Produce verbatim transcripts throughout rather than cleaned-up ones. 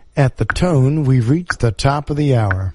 At the tone, we've reached the top of the hour.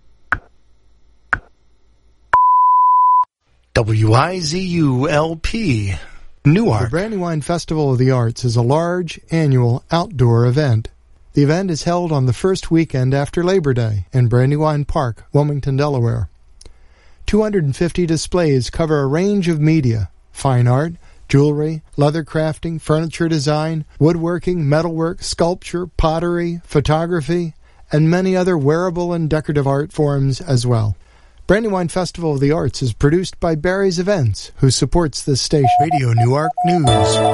W I Z U L P, Newark. The Brandywine Festival of the Arts is a large, annual, outdoor event. The event is held on the first weekend after Labor Day in Brandywine Park, Wilmington, Delaware. two hundred fifty displays cover a range of media, fine art, jewelry, leather crafting, furniture design, woodworking, metalwork, sculpture, pottery, photography, and many other wearable and decorative art forms as well. Brandywine Festival of the Arts is produced by Barry's Events, who supports this station. Radio Newark News.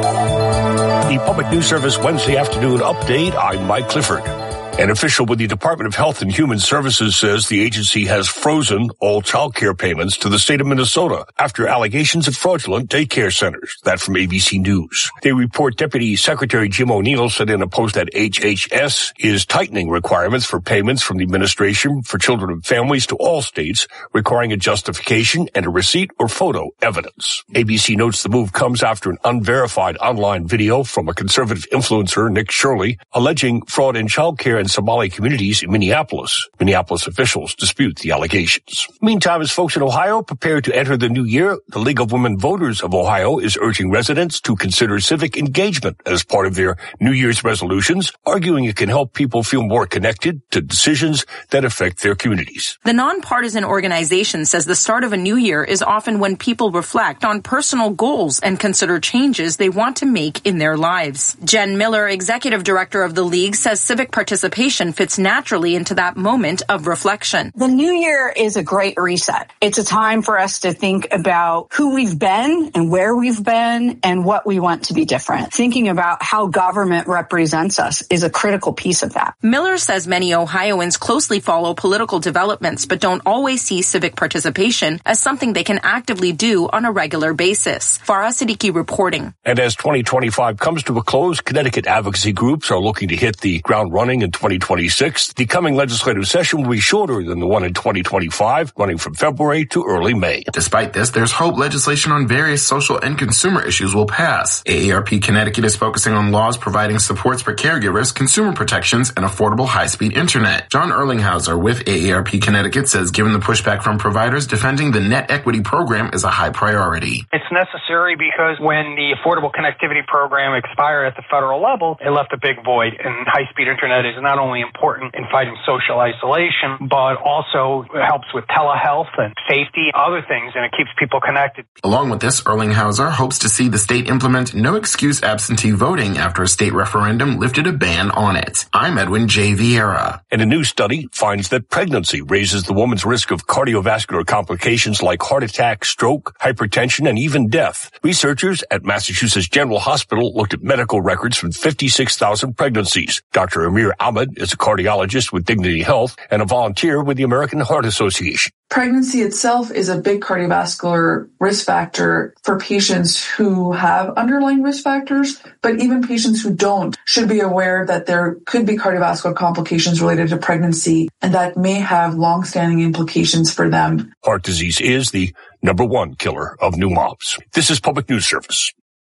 The Public News Service Wednesday afternoon update. I'm Mike Clifford. An official with the Department of Health and Human Services says the agency has frozen all child care payments to the state of Minnesota after allegations of fraudulent daycare centers. That from A B C News. They report Deputy Secretary Jim O'Neill said in a post that H H S is tightening requirements for payments from the Administration for Children and Families to all states, requiring a justification and a receipt or photo evidence. A B C notes the move comes after an unverified online video from a conservative influencer, Nick Shirley, alleging fraud in child care and Somali communities in Minneapolis. Minneapolis officials dispute the allegations. Meantime, as folks in Ohio prepare to enter the new year, the League of Women Voters of Ohio is urging residents to consider civic engagement as part of their New Year's resolutions, arguing it can help people feel more connected to decisions that affect their communities. The nonpartisan organization says the start of a new year is often when people reflect on personal goals and consider changes they want to make in their lives. Jen Miller, executive director of the League, says civic participation fits naturally into that moment of reflection. The new year is a great reset. It's a time for us to think about who we've been and where we've been and what we want to be different. Thinking about how government represents us is a critical piece of that. Miller says many Ohioans closely follow political developments but don't always see civic participation as something they can actively do on a regular basis. Farah Siddiqui reporting. And as twenty twenty-five comes to a close, Connecticut advocacy groups are looking to hit the ground running in twenty twenty-six. The coming legislative session will be shorter than the one in twenty twenty-five, running from February to early May. Despite this, there's hope legislation on various social and consumer issues will pass. A A R P Connecticut is focusing on laws providing supports for caregivers, consumer protections, and affordable high-speed internet. John Erlinghauser with A A R P Connecticut says given the pushback from providers, defending the net equity program is a high priority. It's necessary because when the Affordable Connectivity Program expired at the federal level, it left a big void, and high-speed internet is not only important in fighting social isolation, but also helps with telehealth and safety, other things, and it keeps people connected. Along with this, Erlinghauser hopes to see the state implement no-excuse absentee voting after a state referendum lifted a ban on it. I'm Edwin J. Vieira. And a new study finds that pregnancy raises the woman's risk of cardiovascular complications like heart attack, stroke, hypertension, and even death. Researchers at Massachusetts General Hospital looked at medical records from fifty-six thousand pregnancies. Doctor Amir Ahmed is a cardiologist with Dignity Health and a volunteer with the American Heart Association. Pregnancy itself is a big cardiovascular risk factor for patients who have underlying risk factors, but even patients who don't should be aware that there could be cardiovascular complications related to pregnancy, and that may have long-standing implications for them. Heart disease is the number one killer of new moms. This is Public News Service.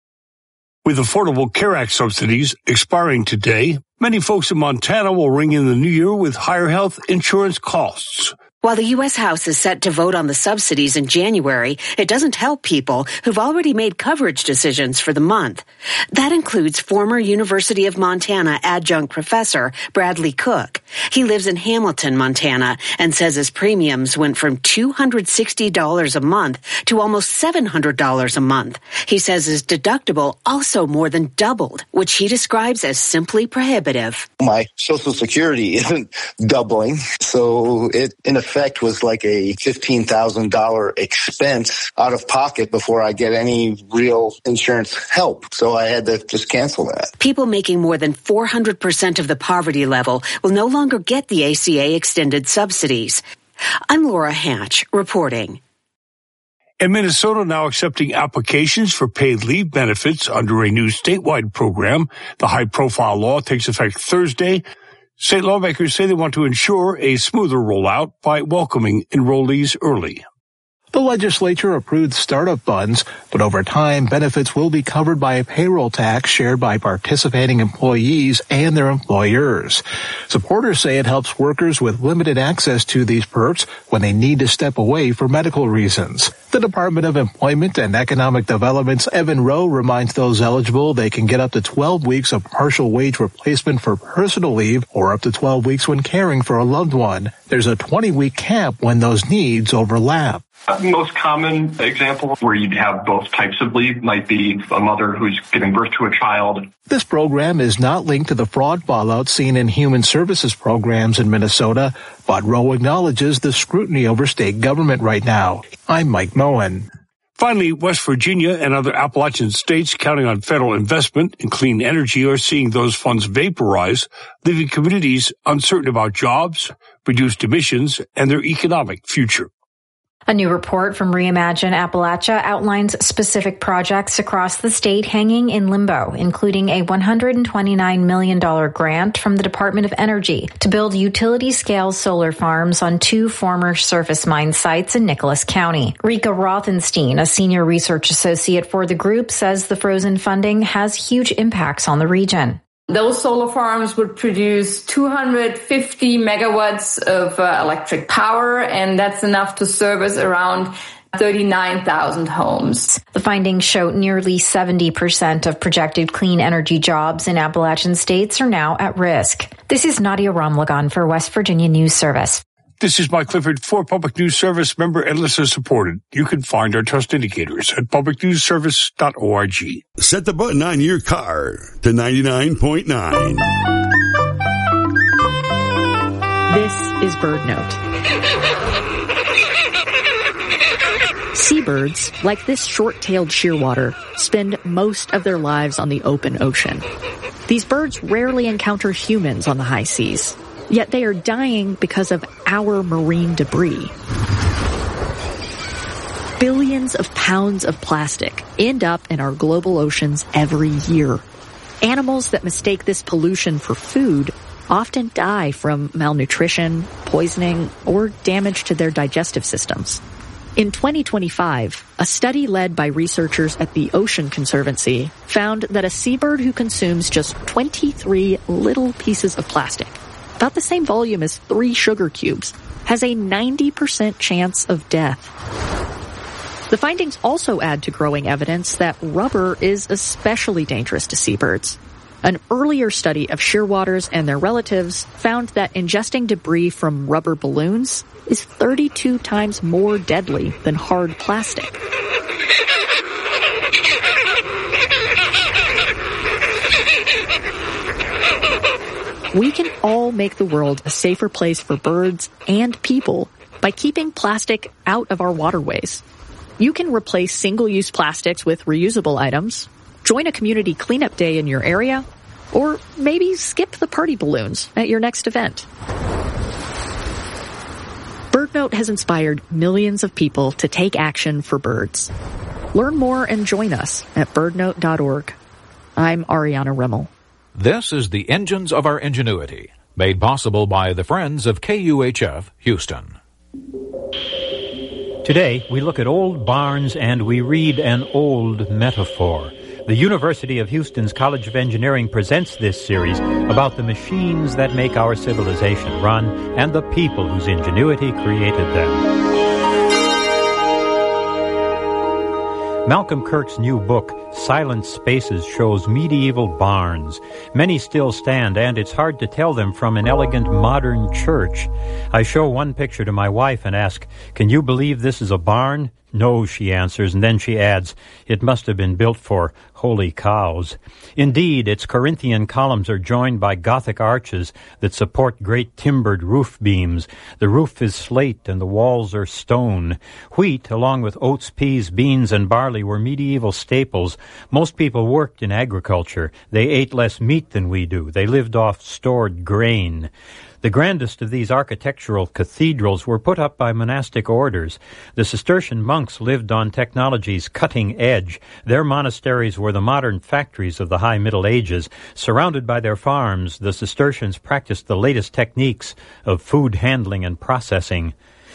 With Affordable Care Act subsidies expiring today, many folks in Montana will ring in the new year with higher health insurance costs. While the U S House is set to vote on the subsidies in January, it doesn't help people who've already made coverage decisions for the month. That includes former University of Montana adjunct professor Bradley Cook. He lives in Hamilton, Montana, and says his premiums went from two hundred sixty dollars a month to almost seven hundred dollars a month. He says his deductible also more than doubled, which he describes as simply prohibitive. My Social Security isn't doubling, so it, in effect, was like a fifteen thousand dollars expense out of pocket before I get any real insurance help. So I had to just cancel that. People making more than four hundred percent of the poverty level will no longer get the A C A extended subsidies. I'm Laura Hatch reporting. And Minnesota now accepting applications for paid leave benefits under a new statewide program. The high-profile law takes effect Thursday. State lawmakers say they want to ensure a smoother rollout by welcoming enrollees early. The legislature approved startup funds, but over time, benefits will be covered by a payroll tax shared by participating employees and their employers. Supporters say it helps workers with limited access to these perks when they need to step away for medical reasons. The Department of Employment and Economic Development's Evan Rowe reminds those eligible they can get up to twelve weeks of partial wage replacement for personal leave or up to twelve weeks when caring for a loved one. There's a twenty-week cap when those needs overlap. The most common example where you'd have both types of leave might be a mother who's giving birth to a child. This program is not linked to the fraud fallout seen in human services programs in Minnesota, but Rowe acknowledges the scrutiny over state government right now. I'm Mike Moen. Finally, West Virginia and other Appalachian states counting on federal investment in clean energy are seeing those funds vaporize, leaving communities uncertain about jobs, reduced emissions, and their economic future. A new report from Reimagine Appalachia outlines specific projects across the state hanging in limbo, including a one hundred twenty-nine million dollars grant from the Department of Energy to build utility-scale solar farms on two former surface mine sites in Nicholas County. Rika Rothenstein, a senior research associate for the group, says the frozen funding has huge impacts on the region. Those solar farms would produce two hundred fifty megawatts of uh, electric power, and that's enough to service around thirty-nine thousand homes. The findings show nearly seventy percent of projected clean energy jobs in Appalachian states are now at risk. This is Nadia Ramlagan for West Virginia News Service. This is Mike Clifford for Public News Service, member and listener supported. You can find our trust indicators at public news service dot org. Set the button on your car to ninety-nine point nine. This is BirdNote. Seabirds, like this short-tailed shearwater, spend most of their lives on the open ocean. These birds rarely encounter humans on the high seas. Yet they are dying because of our marine debris. Billions of pounds of plastic end up in our global oceans every year. Animals that mistake this pollution for food often die from malnutrition, poisoning, or damage to their digestive systems. In twenty twenty-five, a study led by researchers at the Ocean Conservancy found that a seabird who consumes just twenty-three little pieces of plastic, about the same volume as three sugar cubes, has a ninety percent chance of death. The findings also add to growing evidence that rubber is especially dangerous to seabirds. An earlier study of shearwaters and their relatives found that ingesting debris from rubber balloons is thirty-two times more deadly than hard plastic. We can all make the world a safer place for birds and people by keeping plastic out of our waterways. You can replace single-use plastics with reusable items, join a community cleanup day in your area, or maybe skip the party balloons at your next event. BirdNote has inspired millions of people to take action for birds. Learn more and join us at bird note dot org. I'm Ariana Rimmel. This is the Engines of Our Ingenuity, made possible by the Friends of K U H F Houston. Today, we look at old barns and we read an old metaphor. The University of Houston's College of Engineering presents this series about the machines that make our civilization run and the people whose ingenuity created them. Malcolm Kirk's new book, Silent Spaces, shows medieval barns. Many still stand, and it's hard to tell them from an elegant modern church. I show one picture to my wife and ask, "Can you believe this is a barn?" "No," she answers, and then she adds, "It must have been built for holy cows." Indeed, its Corinthian columns are joined by Gothic arches that support great timbered roof beams. The roof is slate and the walls are stone. Wheat, along with oats, peas, beans, and barley, were medieval staples. Most people worked in agriculture. They ate less meat than we do. They lived off stored grain. The grandest of these architectural cathedrals were put up by monastic orders. The Cistercian monks lived on technology's cutting edge. Their monasteries were the modern factories of the High Middle Ages. Surrounded by their farms, the Cistercians practiced the latest techniques of food handling and processing.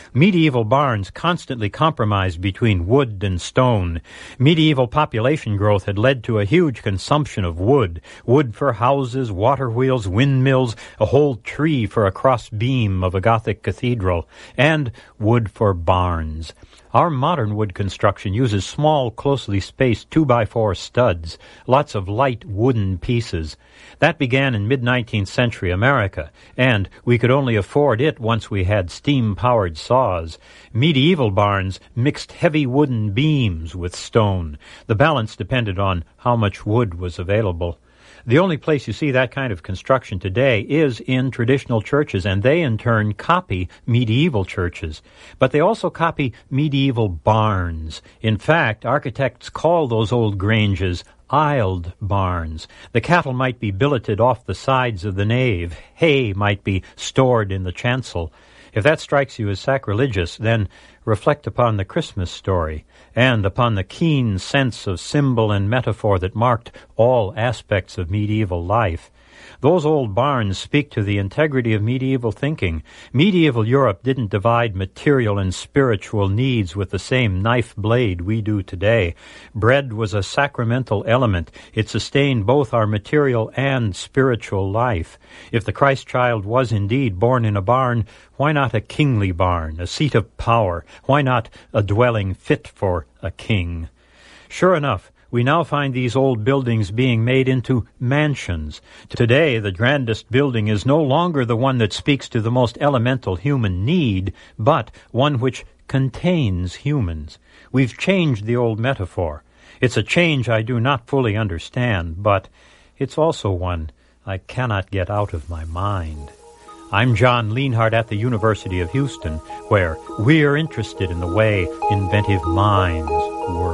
Medieval barns constantly compromised between wood and stone. Medieval population growth had led to a huge consumption of wood. Wood for houses, water wheels, windmills, a whole tree for a cross beam of a Gothic cathedral, and wood for barns. Our modern wood construction uses small, closely spaced two by four studs, lots of light wooden pieces. That began in mid-nineteenth century America, and we could only afford it once we had steam-powered saws. Medieval barns mixed heavy wooden beams with stone. The balance depended on how much wood was available. The only place you see that kind of construction today is in traditional churches, and they in turn copy medieval churches. But they also copy medieval barns. In fact, architects call those old granges aisled barns. The cattle might be billeted off the sides of the nave. Hay might be stored in the chancel. If that strikes you as sacrilegious, then reflect upon the Christmas story and upon the keen sense of symbol and metaphor that marked all aspects of medieval life. Those old barns speak to the integrity of medieval thinking. Medieval Europe didn't divide material and spiritual needs with the same knife blade we do today. Bread was a sacramental element. It sustained both our material and spiritual life. If the Christ child was indeed born in a barn, why not a kingly barn, a seat of power? Why not a dwelling fit for a king? Sure enough, we now find these old buildings being made into mansions. Today, the grandest building is no longer the one that speaks to the most elemental human need, but one which contains humans. We've changed the old metaphor. It's a change I do not fully understand, but it's also one I cannot get out of my mind. I'm John Lienhardt at the University of Houston, where we're interested in the way inventive minds work.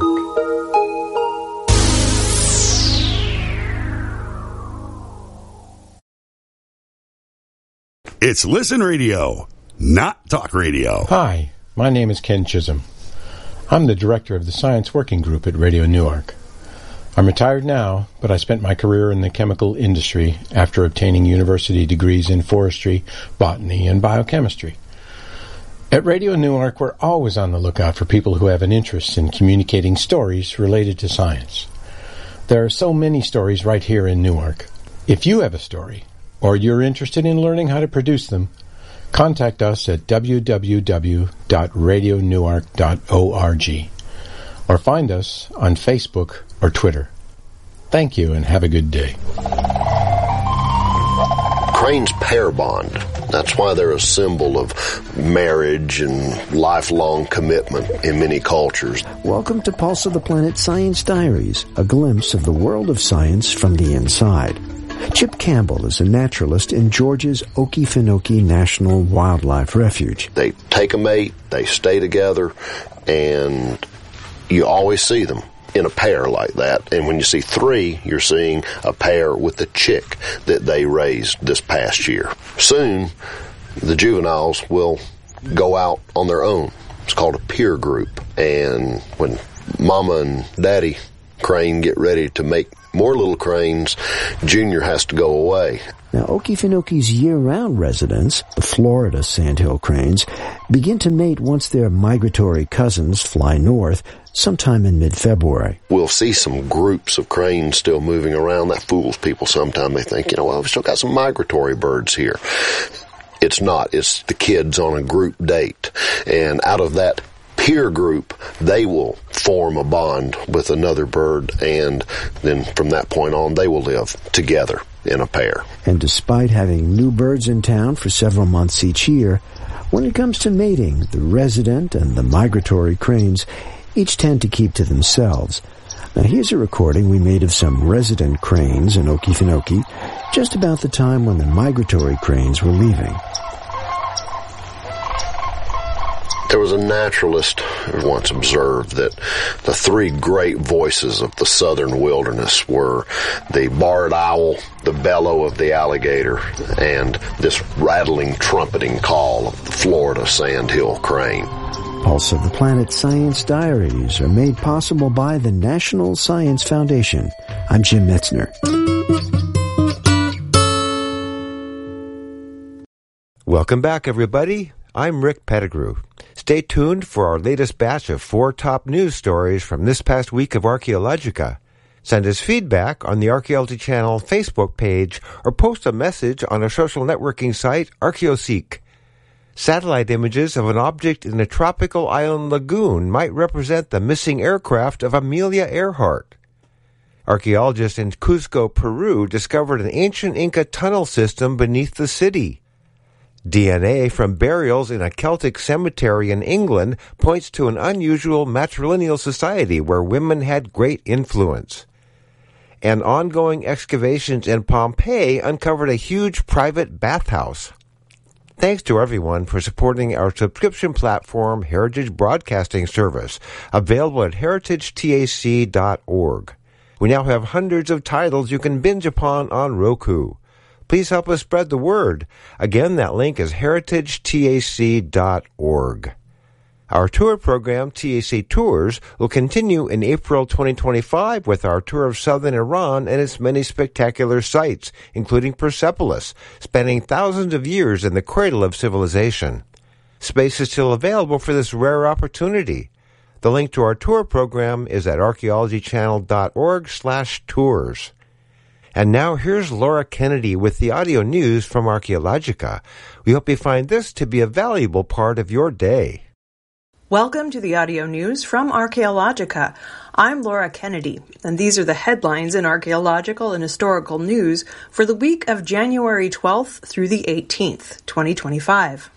It's Listen Radio, not Talk Radio. Hi, my name is Ken Chisholm. I'm the director of the Science Working Group at Radio Newark. I'm retired now, but I spent my career in the chemical industry after obtaining university degrees in forestry, botany, and biochemistry. At Radio Newark, we're always on the lookout for people who have an interest in communicating stories related to science. There are so many stories right here in Newark. If you have a story, or you're interested in learning how to produce them, contact us at w w w dot radio newark dot org or find us on Facebook or Twitter. Thank you and have a good day. Cranes pair bond. That's why they're a symbol of marriage and lifelong commitment in many cultures. Welcome to Pulse of the Planet Science Diaries, a glimpse of the world of science from the inside. Chip Campbell is a naturalist in Georgia's Okefenokee National Wildlife Refuge. They take a mate, they stay together, and you always see them in a pair like that. And when you see three, you're seeing a pair with the chick that they raised this past year. Soon, the juveniles will go out on their own. It's called a peer group. And when Mama and Daddy Crane get ready to make more little cranes, Junior has to go away. Now, Okefenokee's year-round residents, the Florida sandhill cranes, begin to mate once their migratory cousins fly north sometime in mid-February. We'll see some groups of cranes still moving around. That fools people sometimes. They think, you know, well, we've still got some migratory birds here. It's not. It's the kids on a group date. And out of that peer group, they will form a bond with another bird, and then from that point on, they will live together in a pair. And despite having new birds in town for several months each year, when it comes to mating, the resident and the migratory cranes each tend to keep to themselves. Now, here's a recording we made of some resident cranes in Okefenokee just about the time when the migratory cranes were leaving. There was a naturalist who once observed that the three great voices of the southern wilderness were the barred owl, the bellow of the alligator, and this rattling, trumpeting call of the Florida sandhill crane. Pulse of the Planet Science Diaries are made possible by the National Science Foundation. I'm Jim Metzner. Welcome back, everybody. I'm Rick Pettigrew. Stay tuned for our latest batch of four top news stories from this past week of Archaeologica. Send us feedback on the Archaeology Channel Facebook page or post a message on our social networking site, ArchaeoSeek. Satellite images of an object in a tropical island lagoon might represent the missing aircraft of Amelia Earhart. Archaeologists in Cusco, Peru, discovered an ancient Inca tunnel system beneath the city. D N A from burials in a Celtic cemetery in England points to an unusual matrilineal society where women had great influence. And ongoing excavations in Pompeii uncovered a huge private bathhouse. Thanks to everyone for supporting our subscription platform, Heritage Broadcasting Service, available at heritage tac dot org. We now have hundreds of titles you can binge upon on Roku. Please help us spread the word. Again, that link is heritage tac dot org. Our tour program, T A C Tours, will continue in April twenty twenty-five with our tour of southern Iran and its many spectacular sites, including Persepolis, spanning thousands of years in the cradle of civilization. Space is still available for this rare opportunity. The link to our tour program is at archaeology channel dot org slash tours. And now here's Laura Kennedy with the audio news from Archaeologica. We hope you find this to be a valuable part of your day. Welcome to the audio news from Archaeologica. I'm Laura Kennedy, and these are the headlines in archaeological and historical news for the week of January twelfth through the eighteenth, twenty twenty-five.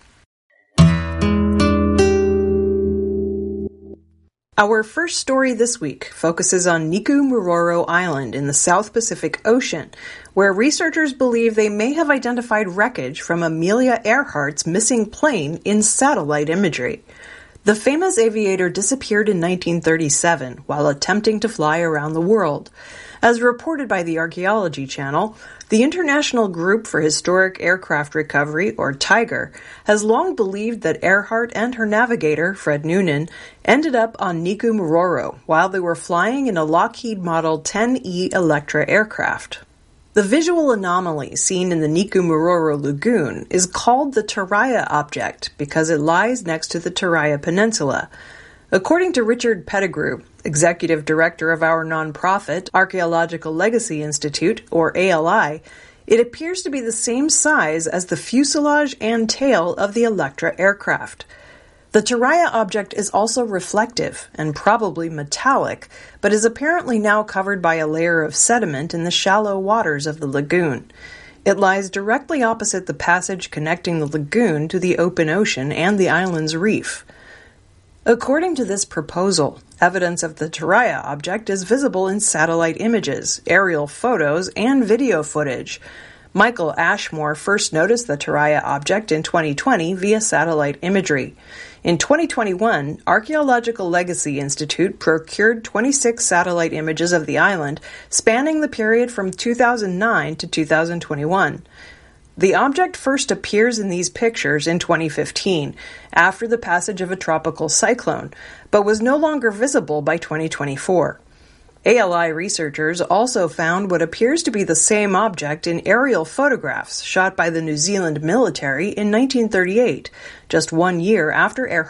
Our first story this week focuses on Niku-Muroro Island in the South Pacific Ocean, where researchers believe they may have identified wreckage from Amelia Earhart's missing plane in satellite imagery. The famous aviator disappeared in nineteen thirty-seven while attempting to fly around the world. As reported by the Archaeology Channel, the International Group for Historic Aircraft Recovery, or TIGER, has long believed that Earhart and her navigator, Fred Noonan, ended up on Niku-Muroro while they were flying in a Lockheed Model ten E Electra aircraft. The visual anomaly seen in the Niku-Muroro Lagoon is called the Taraya object because it lies next to the Taraya Peninsula. According to Richard Pettigrew, executive director of our nonprofit Archaeological Legacy Institute, or A L I, it appears to be the same size as the fuselage and tail of the Electra aircraft. The Taraya object is also reflective and probably metallic, but is apparently now covered by a layer of sediment in the shallow waters of the lagoon. It lies directly opposite the passage connecting the lagoon to the open ocean and the island's reef. According to this proposal, evidence of the Taraya object is visible in satellite images, aerial photos, and video footage. Michael Ashmore first noticed the Taraya object in twenty twenty via satellite imagery. In twenty twenty-one, Archaeological Legacy Institute procured twenty-six satellite images of the island, spanning the period from two thousand nine to two thousand twenty-one. The object first appears in these pictures in twenty fifteen, after the passage of a tropical cyclone, but was no longer visible by twenty twenty-four. A L I researchers also found what appears to be the same object in aerial photographs shot by the New Zealand military in nineteen thirty-eight, just one year after Earhart